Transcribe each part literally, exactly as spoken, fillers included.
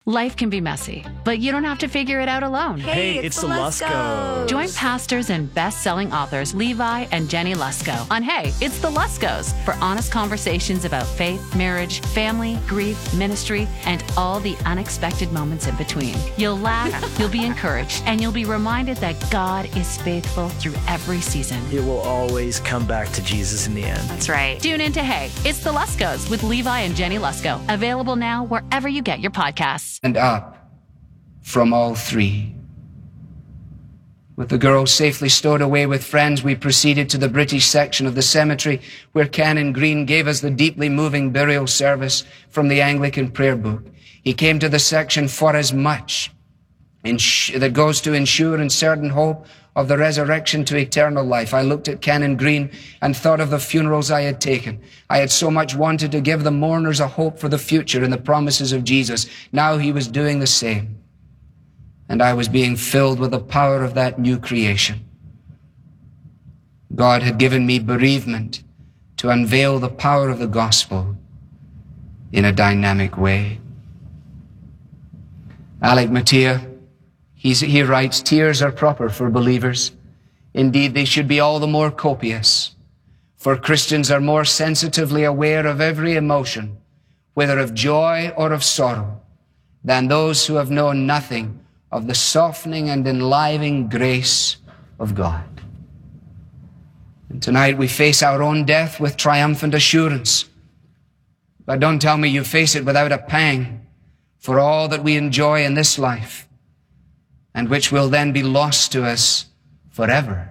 Life can be messy, but you don't have to figure it out alone. Hey, it's, it's the Luskos. Join pastors and best-selling authors Levi and Jenny Lusko on Hey, It's the Luskos for honest conversations about faith, marriage, family, grief, ministry, and all the unexpected moments in between. You'll laugh, you'll be encouraged, and you'll be reminded that God is faithful through every season. It will always come back to Jesus in the end. That's right. Tune in to Hey, It's the Luskos with Levi and Jenny Lusko. Available now wherever you get your podcasts. And up from all three. With the girls safely stowed away with friends, we proceeded to the British section of the cemetery where Canon Green gave us the deeply moving burial service from the Anglican prayer book. He came to the section for as much that goes to ensure and certain hope of the resurrection to eternal life. I looked at Canon Green and thought of the funerals I had taken. I had so much wanted to give the mourners a hope for the future and the promises of Jesus. Now he was doing the same. And I was being filled with the power of that new creation. God had given me bereavement to unveil the power of the gospel in a dynamic way. Alec Mattia, He's, he writes, tears are proper for believers. Indeed, they should be all the more copious, for Christians are more sensitively aware of every emotion, whether of joy or of sorrow, than those who have known nothing of the softening and enlivening grace of God. And tonight we face our own death with triumphant assurance. But don't tell me you face it without a pang for all that we enjoy in this life, and which will then be lost to us forever.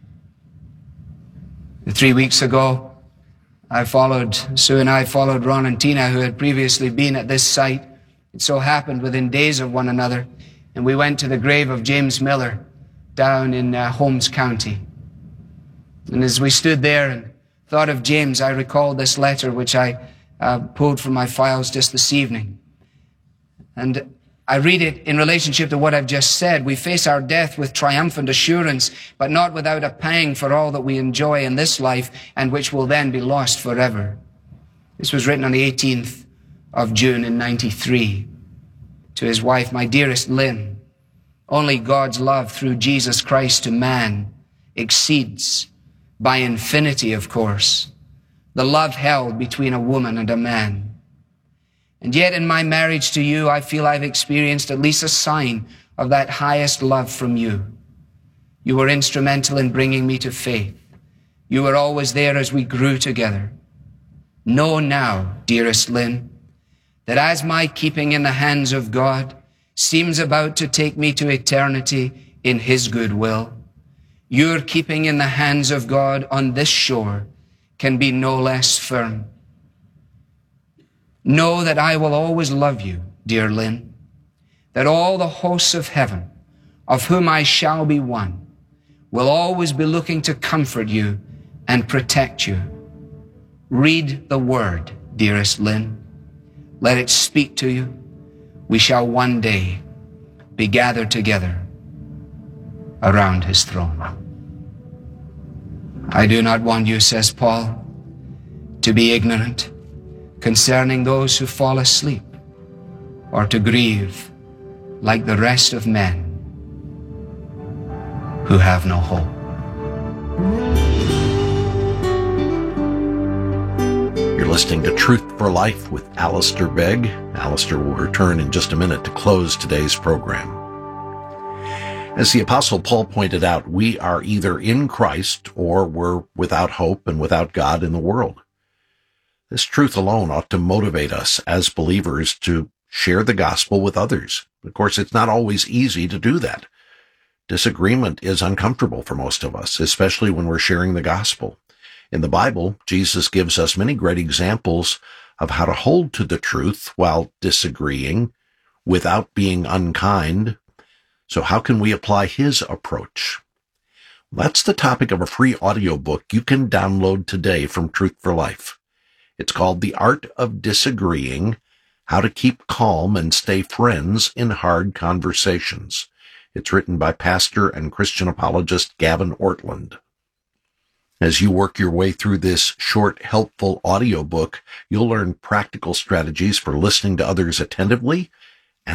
Three weeks ago, I followed, Sue and I followed Ron and Tina, who had previously been at this site. It so happened within days of one another, and we went to the grave of James Miller down in uh, Holmes County. And as we stood there and thought of James, I recalled this letter which I uh, pulled from my files just this evening. And I read it in relationship to what I've just said. We face our death with triumphant assurance, but not without a pang for all that we enjoy in this life and which will then be lost forever. This was written on the eighteenth of June in ninety-three to his wife, my dearest Lynn. Only God's love through Jesus Christ to man exceeds by infinity, of course, the love held between a woman and a man. And yet in my marriage to you, I feel I've experienced at least a sign of that highest love from you. You were instrumental in bringing me to faith. You were always there as we grew together. Know now, dearest Lynn, that as my keeping in the hands of God seems about to take me to eternity in His good will, your keeping in the hands of God on this shore can be no less firm. Know that I will always love you, dear Lynn, that all the hosts of heaven, of whom I shall be one, will always be looking to comfort you and protect you. Read the word, dearest Lynn. Let it speak to you. We shall one day be gathered together around His throne. I do not want you, says Paul, to be ignorant concerning those who fall asleep, or to grieve like the rest of men who have no hope. You're listening to Truth for Life with Alistair Begg. Alistair will return in just a minute to close today's program. As the Apostle Paul pointed out, we are either in Christ or we're without hope and without God in the world. This truth alone ought to motivate us as believers to share the gospel with others. Of course, it's not always easy to do that. Disagreement is uncomfortable for most of us, especially when we're sharing the gospel. In the Bible, Jesus gives us many great examples of how to hold to the truth while disagreeing without being unkind. So how can we apply His approach? That's the topic of a free audiobook you can download today from Truth for Life. It's called The Art of Disagreeing, How to Keep Calm and Stay Friends in Hard Conversations. It's written by pastor and Christian apologist Gavin Ortland. As you work your way through this short, helpful audiobook, you'll learn practical strategies for listening to others attentively